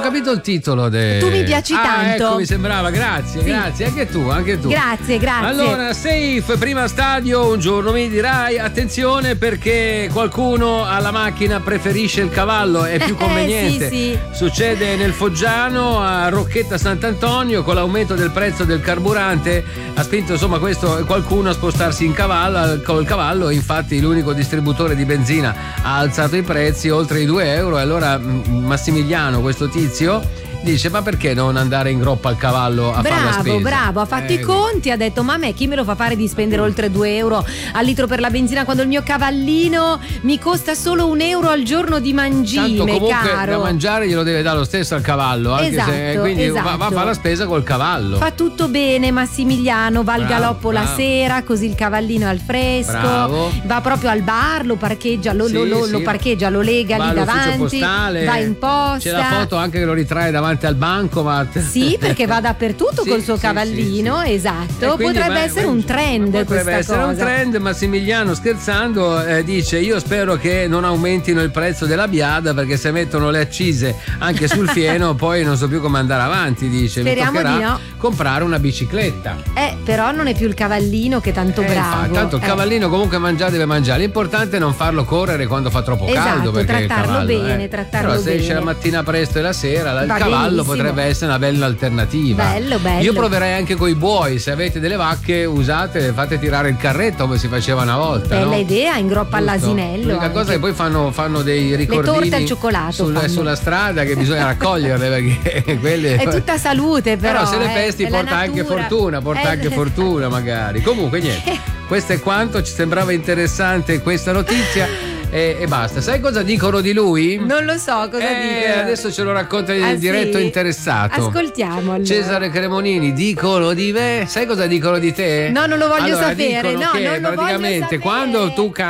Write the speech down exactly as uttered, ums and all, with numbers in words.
capito il titolo. De... Tu mi piaci ah, tanto. Ecco, mi sembrava, grazie, sì. grazie. Anche tu, anche tu. Grazie, grazie. Allora, Safe, prima stadio, un giorno mi dirai, attenzione perché qualcuno alla macchina preferisce il cavallo, è più conveniente. Eh, sì, sì. Succede nel Foggiano, a Rocchetta Sant'Antonio, con l'aumento del prezzo del carburante ha spinto insomma questo qualcuno a spostarsi in cavallo, col cavallo, infatti l'unico distributore di benzina ha alzato i prezzi oltre i due euro e allora Massimiliano, questo tizio, dice ma perché non andare in groppa al cavallo a fare la spesa? Bravo, bravo, ha fatto eh, i conti, ha detto ma a me chi me lo fa fare di spendere oltre due euro al litro per la benzina quando il mio cavallino mi costa solo un euro al giorno di mangime, tanto comunque caro. Da mangiare glielo deve dare lo stesso al cavallo, anche esatto, se quindi esatto. va, va a fare la spesa col cavallo. Fa tutto bene Massimiliano, va al bravo, galoppo bravo. La sera, così il cavallino è al fresco, bravo. Va proprio al bar, lo parcheggia, lo, sì, lo, lo, sì. lo parcheggia, lo lega va lì davanti, postale, va in posta. C'è la foto anche che lo ritrae davanti al bancomat. Sì, perché va dappertutto sì, col suo sì, cavallino, sì, sì. Esatto. Potrebbe ma, essere un trend potrebbe questa essere cosa. un trend. Massimiliano scherzando eh, dice io spero che non aumentino il prezzo della biada perché se mettono le accise anche sul fieno poi non so più come andare avanti, dice. Speriamo mi toccherà di no. comprare una bicicletta. Eh, però non è più il cavallino che è tanto eh, bravo. Infatti, tanto il eh. cavallino comunque mangiare deve mangiare. L'importante è non farlo correre quando fa troppo esatto, caldo perché trattarlo il cavallo, bene, eh. trattarlo però se bene. esce la mattina presto e la sera il va cavallo benissimo. Potrebbe essere una bella alternativa. Bello, bello. Io proverei anche coi buoi, se avete delle vacche usate, fate tirare il carretto come si faceva una volta. Bella no? idea, in groppa Giusto. all'asinello. L'unica anche. cosa è che poi fanno, fanno dei ricordini le torte al cioccolato sul, sulla strada che bisogna raccoglierle perché quelle è tutta salute però. Però se le pesti eh, porta anche fortuna, porta eh, anche fortuna magari. Comunque niente, questo è quanto, ci sembrava interessante questa notizia. E, e basta. Sai cosa dicono di lui? Non lo so cosa eh, dicono. Adesso ce lo racconta il ah, diretto sì? interessato. Ascoltiamo allora. Cesare Cremonini, dicono di me. Sai cosa dicono di te? No, non lo voglio allora, sapere. No, che non lo praticamente voglio sapere. quando tu